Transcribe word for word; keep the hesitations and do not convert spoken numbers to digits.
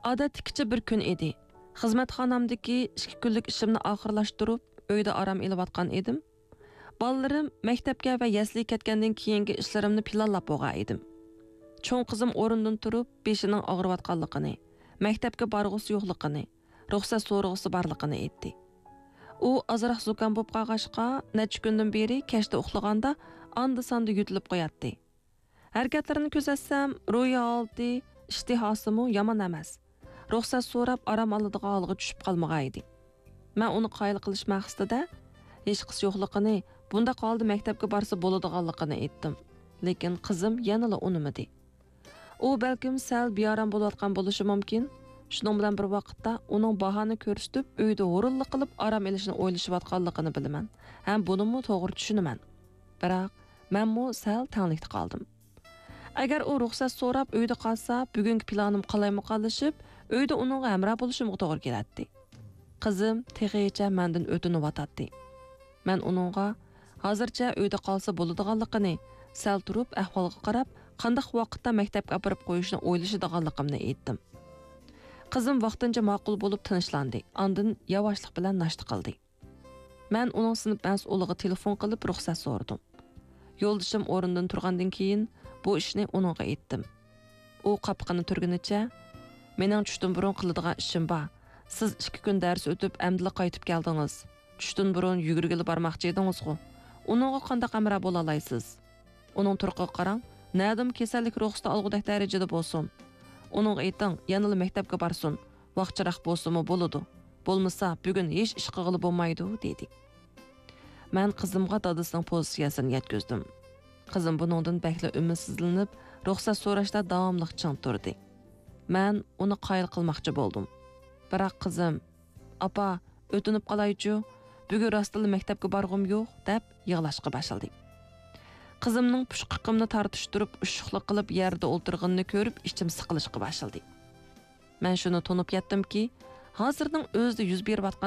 Odatdagicha bir kun edi. Xizmatxonamdagi ikki kunlik ishimni oxirlashtirib, uyda orom olayotgan edim. Bolalarim maktabga va yasliga ketgandan keyingi ishlarimni planlab bo'lgan edim. Cho'ng qizim o'rnidan turib, beshining og'riyotganligini, maktabga borg'usi yo'qligini, ruxsat so'rag'usi borligini aytdi. U azroq zukam bo'lib qolg'ashqa, necha kundan beri kechda uxlaganda anda-sanda yutilib qo'yatdi. Harakatlarini kuzatsam, ro'yi oldi, ishtihosimi yomon emas. Ruxsat so'rab orom oladigan holga tushib qolmagan edi. Men uni qoyil qilish maqsadida hech qis yo'qligini, bunda qoldi maktabga borsa bo'ladiganligini aytdim. Lekin qizim yanada unimadi. U balkim sal beoram bo'layotgan bo'lishi mumkin. Shuning bilan bir vaqtda uning bahona ko'rsatib, uyda o'rinli qilib orom olishni o'ylashayotganligini bilaman. Ham bunimi to'g'ri tushunaman. Biroq menmo sal tanglikda qoldim. Agar u ruxsat so'rab uyda qolsa, bugungi planim qalaymi qolishib, uyda uningga hamroh bo'lishim to'g'ri keladi. Qizim tegicha mendan o'tinib o'tadi. Men uningga hozircha uyda qolsa bo'ladiganligini, sal turib ahvolga qarab, qanday vaqtda maktabga olib qo'yishni o'ylashadiganligimni aytdim. Qizim vaqtincha ma'qul bo'lib tinishlandi. Ondan yavaşlik bilan nashta qildi. Men uning sinf mas'uliga telefon qilib ruxsat so'radim. Yo'ldishim o'rnidan turgandan keyin bu ishni uningga aytdim. U qapqani turgunicha, "Mening tushdan burun qiladigan ishim bor. Siz ikki kun dars o'tib, amdila qaytib keldingiz. Tushdan burun yugurgili bormoqchi edingiz-ku. Uningga qanday amra bo'la olaysiz? Uning turqiga qarang, nadim kasallik ruxsati olgudek darajada bo'lsin. Uningga ayting, yanada maktabga borsin. Vaqtchiroq bo'lsa-mu bo'ladi. Bo'lmasa, bugun hech ish qilg'ili bo'lmaydi" dedi. Men qizimga dadasining pozitsiyasini yetkazdim. Qizim buningdan bakla umidsizlanib, ruxsat so'rashda davomli ching turdi. Men uni qoyil qilmoqchi bo'ldim. Biroq qizim, "Apa, o'tinib qolaychi, bugun rostli maktabga borg'im yo'q" deb yig'lashga boshladi. Qizimning pushqiqimni tortishtirib, ushuqlik qilib yerda o'tirganini ko'rib, ichim siqilishga boshladi. Men shuni tunib yetdimki, hozirning o'zida yuz berayotgan